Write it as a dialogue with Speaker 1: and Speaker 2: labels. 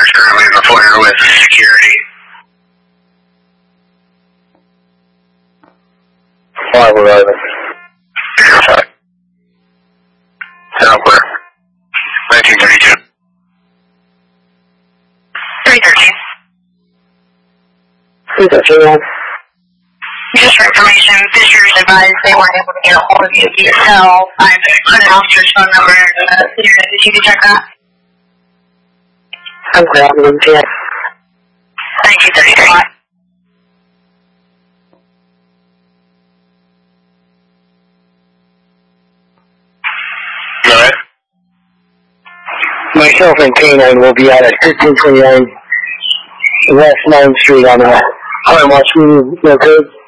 Speaker 1: caller's currently in the foyer with security.
Speaker 2: 511.
Speaker 1: Verified. Sound clear. 1932. 313.
Speaker 2: 313.
Speaker 1: Just for information, Fishers advised they weren't able to get a hold of you via cell. I've put an officer's phone number in the internet. Did you check that?
Speaker 2: I'm grabbing them, Jack.
Speaker 1: 1933. Go ahead.
Speaker 2: Myself and K9 will be out at 1529 West 9th Street on Harlem Watch Meeting. Okay?